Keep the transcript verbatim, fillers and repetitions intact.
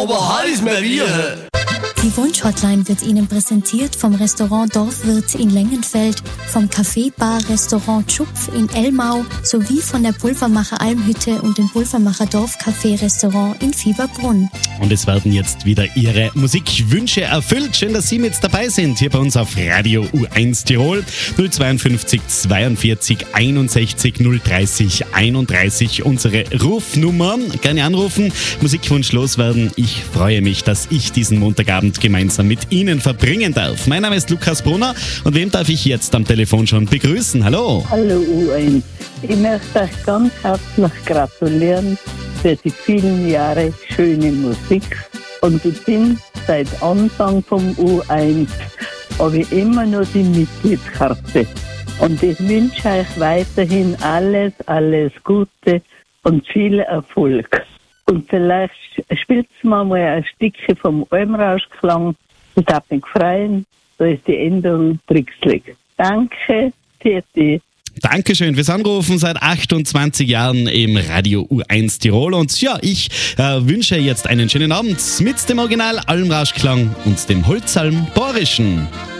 aber heiß mehr wie. Die Wunsch-Hotline wird Ihnen präsentiert vom Restaurant Dorfwirt in Lengenfeld, vom Café Bar Restaurant Schupf in Elmau sowie von der Pulvermacher Almhütte und dem Pulvermacher Dorfcafé Restaurant in Fieberbrunn. Und es werden jetzt wieder Ihre Musikwünsche erfüllt. Schön, dass Sie mit dabei sind, hier bei uns auf Radio U eins Tirol. null zweiundfünfzig zweiundvierzig einundsechzig null dreißig einunddreißig unsere Rufnummer. Gerne anrufen, Musikwunsch loswerden. Ich freue mich, dass ich diesen Montagabend gemeinsam mit Ihnen verbringen darf. Mein Name ist Lukas Brunner und wem darf ich jetzt am Telefon schon begrüßen? Hallo. Hallo U eins. Ich möchte euch ganz herzlich gratulieren für die vielen Jahre schöne Musik. Und ich bin seit Anfang vom U eins, habe ich immer noch die Mitgliedskarte. Und ich wünsche euch weiterhin alles, alles Gute und viel Erfolg. Und vielleicht spielt mir mal ein Stückchen vom Almrauschklang. Das darf mich freuen. Da ist die Änderung Trixlig. Danke, Titi. Dankeschön fürs Anrufen seit achtundzwanzig Jahren im Radio U eins Tirol. Und ja, ich äh, wünsche jetzt einen schönen Abend mit dem Original Almrauschklang und dem Holzalm Borischen.